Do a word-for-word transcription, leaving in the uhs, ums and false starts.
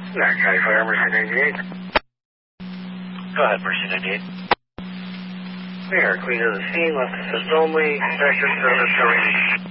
County Fire, Mercy ninety-eight. Go ahead, Mercy ninety-eight. We are clean of the scene, left assist only, active service going.